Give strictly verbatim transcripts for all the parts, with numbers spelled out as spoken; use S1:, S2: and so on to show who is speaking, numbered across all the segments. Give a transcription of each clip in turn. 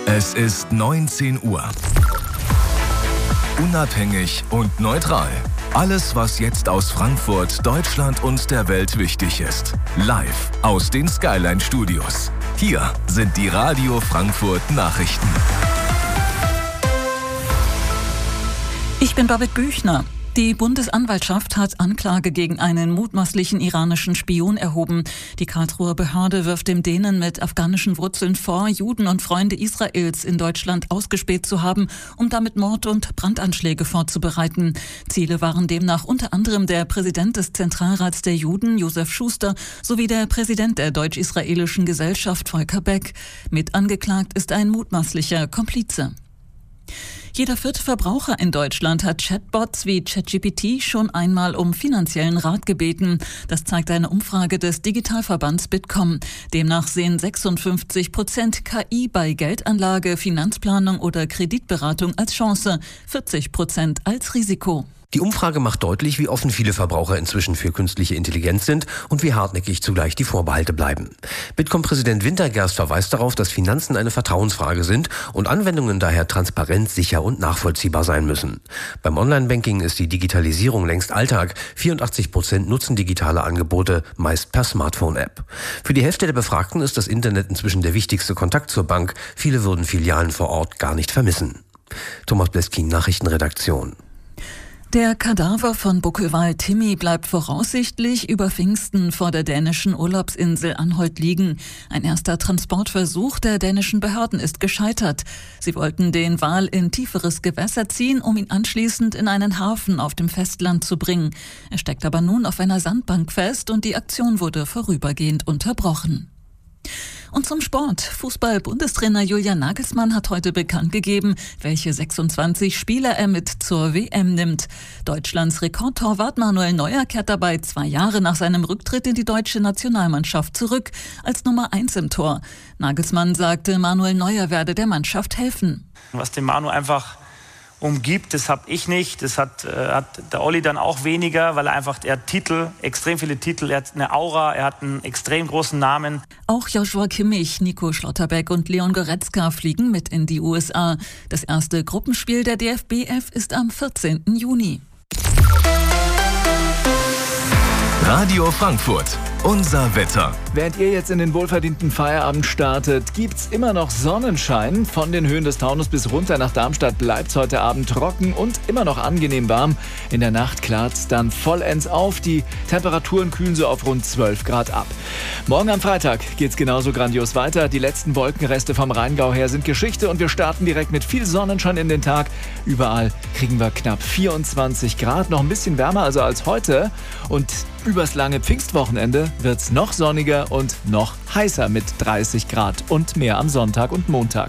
S1: Es ist neunzehn Uhr. Unabhängig und neutral. Alles, was jetzt aus Frankfurt, Deutschland und der Welt wichtig ist. Live aus den Skyline Studios. Hier sind die Radio Frankfurt Nachrichten.
S2: Ich bin Babette Büchner. Die Bundesanwaltschaft hat Anklage gegen einen mutmaßlichen iranischen Spion erhoben. Die Karlsruher Behörde wirft dem Dänen mit afghanischen Wurzeln vor, Juden und Freunde Israels in Deutschland ausgespäht zu haben, um damit Mord- und Brandanschläge vorzubereiten. Ziele waren demnach unter anderem der Präsident des Zentralrats der Juden, Josef Schuster, sowie der Präsident der deutsch-israelischen Gesellschaft, Volker Beck. Mit angeklagt ist ein mutmaßlicher Komplize. Jeder vierte Verbraucher in Deutschland hat Chatbots wie ChatGPT schon einmal um finanziellen Rat gebeten. Das zeigt eine Umfrage des Digitalverbands Bitkom. Demnach sehen sechsundfünfzig Prozent K I bei Geldanlage, Finanzplanung oder Kreditberatung als Chance, vierzig Prozent als Risiko.
S3: Die Umfrage macht deutlich, wie offen viele Verbraucher inzwischen für künstliche Intelligenz sind und wie hartnäckig zugleich die Vorbehalte bleiben. Bitkom-Präsident Wintergerst verweist darauf, dass Finanzen eine Vertrauensfrage sind und Anwendungen daher transparent, sicher und nachvollziehbar sein müssen. Beim Online-Banking ist die Digitalisierung längst Alltag. vierundachtzig Prozent nutzen digitale Angebote, meist per Smartphone-App. Für die Hälfte der Befragten ist das Internet inzwischen der wichtigste Kontakt zur Bank. Viele würden Filialen vor Ort gar nicht vermissen. Thomas Bleskin, Nachrichtenredaktion.
S2: Der Kadaver von Buckelwal Timmy bleibt voraussichtlich über Pfingsten vor der dänischen Urlaubsinsel Anholt liegen. Ein erster Transportversuch der dänischen Behörden ist gescheitert. Sie wollten den Wal in tieferes Gewässer ziehen, um ihn anschließend in einen Hafen auf dem Festland zu bringen. Er steckt aber nun auf einer Sandbank fest und die Aktion wurde vorübergehend unterbrochen. Und zum Sport. Fußball-Bundestrainer Julian Nagelsmann hat heute bekannt gegeben, welche sechsundzwanzig Spieler er mit zur W M nimmt. Deutschlands Rekordtorwart Manuel Neuer kehrt dabei zwei Jahre nach seinem Rücktritt in die deutsche Nationalmannschaft zurück, als Nummer eins im Tor. Nagelsmann sagte, Manuel Neuer werde der Mannschaft helfen.
S4: Was den Manu einfach umgibt, das habe ich nicht, das hat, äh, hat der Olli dann auch weniger, weil er einfach, er hat Titel, extrem viele Titel, er hat eine Aura, er hat einen extrem großen Namen.
S2: Auch Joshua Kimmich, Nico Schlotterbeck und Leon Goretzka fliegen mit in die U S A. Das erste Gruppenspiel der D F B elf ist am vierzehnten Juni.
S1: Radio Frankfurt. Unser Wetter.
S5: Während ihr jetzt in den wohlverdienten Feierabend startet, gibt's immer noch Sonnenschein. Von den Höhen des Taunus bis runter nach Darmstadt bleibt's heute Abend trocken und immer noch angenehm warm. In der Nacht klart's dann vollends auf. Die Temperaturen kühlen so auf rund zwölf Grad ab. Morgen am Freitag geht's genauso grandios weiter. Die letzten Wolkenreste vom Rheingau her sind Geschichte und wir starten direkt mit viel Sonnenschein in den Tag. Überall kriegen wir knapp vierundzwanzig Grad, noch ein bisschen wärmer also als heute. Und übers lange Pfingstwochenende wird's noch sonniger und noch heißer mit dreißig Grad und mehr am Sonntag und Montag.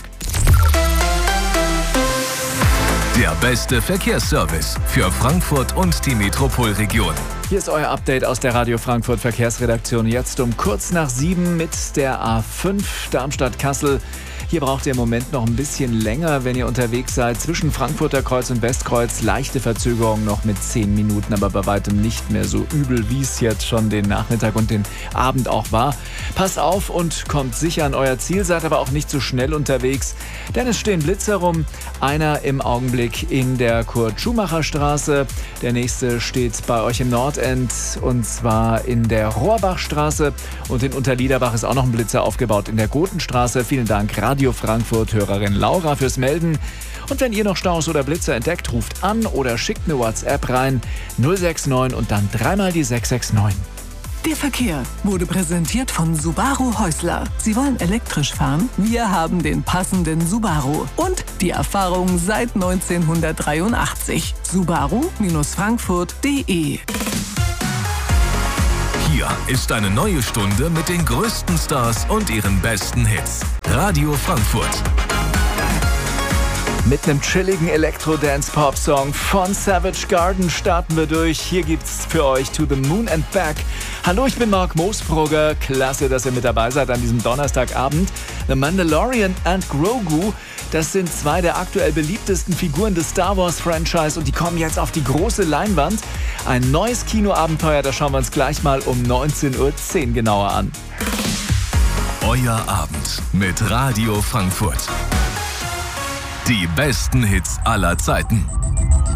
S1: Der beste Verkehrsservice für Frankfurt und die Metropolregion.
S5: Hier ist euer Update aus der Radio Frankfurt Verkehrsredaktion. Jetzt um kurz nach sieben mit der A fünf Darmstadt-Kassel. Hier braucht ihr im Moment noch ein bisschen länger, wenn ihr unterwegs seid. Zwischen Frankfurter Kreuz und Westkreuz leichte Verzögerung noch mit zehn Minuten, aber bei weitem nicht mehr so übel, wie es jetzt schon den Nachmittag und den Abend auch war. Passt auf und kommt sicher an euer Ziel, seid aber auch nicht zu schnell unterwegs, denn es stehen Blitze rum. Einer im Augenblick in der Kurt-Schumacher-Straße, der nächste steht bei euch im Nordend und zwar in der Rohrbachstraße und in Unterliederbach ist auch noch ein Blitzer aufgebaut in der Gotenstraße. Vielen Dank, Radio Frankfurt-Hörerin Laura fürs Melden. Und wenn ihr noch Staus oder Blitzer entdeckt, ruft an oder schickt eine WhatsApp rein null sechs neun und dann dreimal die sechs sechs neun.
S6: Der Verkehr wurde präsentiert von Subaru Häusler. Sie wollen elektrisch fahren? Wir haben den passenden Subaru und die Erfahrung seit neunzehnhundertdreiundachtzig. Subaru Frankfurt punkt de.
S1: Hier ist eine neue Stunde mit den größten Stars und ihren besten Hits. Radio Frankfurt.
S5: Mit einem chilligen Elektro-Dance-Pop-Song von Savage Garden starten wir durch. Hier gibt's für euch To the Moon and Back. Hallo, ich bin Mark Moosbrugger. Klasse, dass ihr mit dabei seid an diesem Donnerstagabend. The Mandalorian and Grogu, das sind zwei der aktuell beliebtesten Figuren des Star Wars-Franchise und die kommen jetzt auf die große Leinwand. Ein neues Kinoabenteuer, das schauen wir uns gleich mal um neunzehn Uhr zehn genauer an.
S1: Euer Abend mit Radio Frankfurt. Die besten Hits aller Zeiten.